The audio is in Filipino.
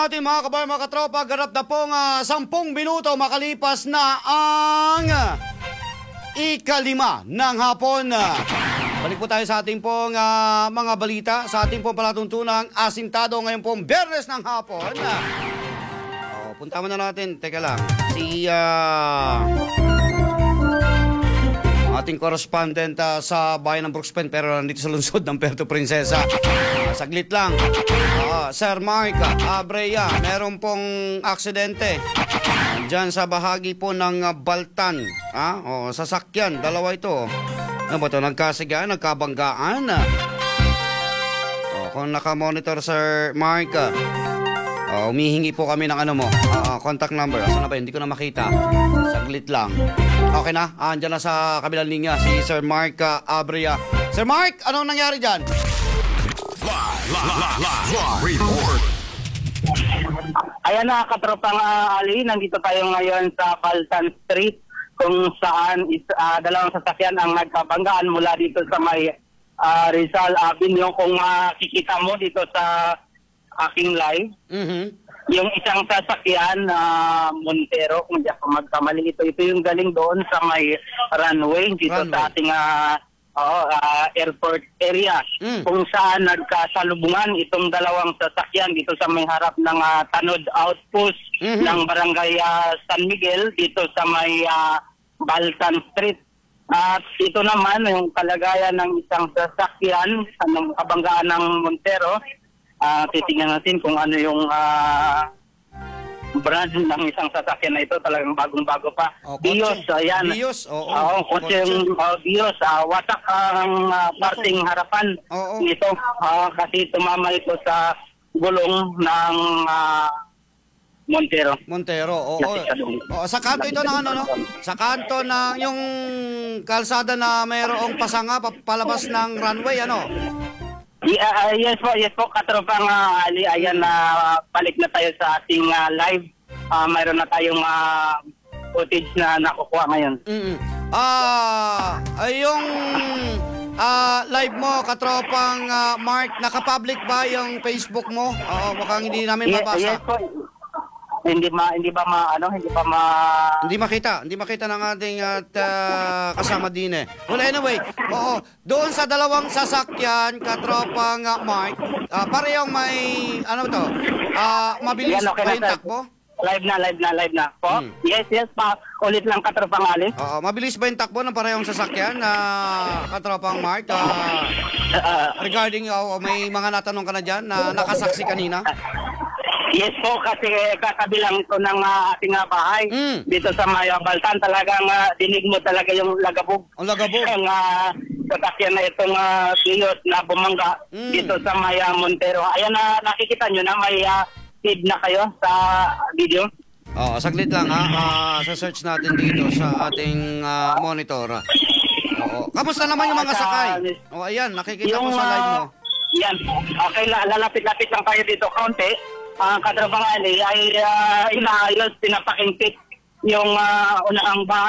natin mga kabayan, mga katropa, ganap na pong 10 minuto makalipas na ang ikalima ng hapon. Balik po tayo sa ating pong mga balita, sa ating pong palatuntunang asintado ngayon pong Biyernes ng hapon. Punta mo na natin, teka lang, si ating correspondent sa bayan ng Brookspen pero nandito sa lungsod ng Puerto Princesa. Saglit lang. Sir Mark Abrea, meron pong aksidente dyan sa bahagi po ng Baltan. Sasakyan, dalawa ito. Ano ba ito? Nagkasigaan, nagkabanggaan. Kung nakamonitor, Sir Mark, humihingi po kami ng contact number. Asan na ba? Hindi ko na makita. Saglit lang. Okay na? Andyan na sa kabilang linya si Sir Mark Abrea. Sir Mark, anong nangyari dyan? Live report. Ayan na, katropang Ali, nandito tayo ngayon sa Baltan Street kung saan dalawang sasakyan ang nagkabanggaan mula dito sa may Rizal Avenue. Kung makikita mo dito sa aking live, yung isang sasakyan Montero, kung di ako magkamali, ito yung galing doon sa may runway dito sa ating airport area, kung saan nagkasalubungan itong dalawang sasakyan dito sa may harap ng Tanod Outpost ng Barangay San Miguel dito sa may Baltan Street. At ito naman yung kalagayan ng isang sasakyan ng kabanggaan ng Montero. Titingnan natin kung ano yung brand ng isang sasakyan na ito. Talagang bagong-bago pa. Bios, ayan. Bios, kotse yung Bios. Wasak ang parting harapan nito. Kasi tumama ito sa gulong ng Montero. Sa kanto ito ng Sa kanto ng yung kalsada na mayroong pasanga palabas ng runway, Yes po, katropang Ali. Ayan, balik na tayo sa ating live. Mayroon na tayong footage na nakukuha ngayon. Yung live mo, katropang Mark, naka-public ba yung Facebook mo? Mukhang hindi namin mabasa. Yes po. Hindi makita ng ating kasama din eh. Well, anyway, doon sa dalawang sasakyan, katropang Mark, parehong may, mabilis ba yung takbo? Live na po. Yes pa. Ulit lang, katropang Ali. Mabilis ba yung takbo ng parehong sasakyan, katropang Mark? Regarding, may mga natanong ka na dyan na nakasaksi kanina? Yes po, kasi kakabilang ito ng ating bahay. Dito sa may Baltan, talagang dinig mo talaga yung lagabog. Ang lagabog? Ang sasakyan na itong Bios na bumangga dito sa may Montero. Ayan, nakikita nyo na may feed na kayo sa video. Saglit lang sa-search natin dito sa ating monitor. Kamusta naman yung mga sakay? Ayan, nakikita ko sa live mo. Yan, okay, lalapit-lapit lang tayo dito kaunti. Ang katropang Ali ay inaayos, pinapakingpit yung unaang bahay.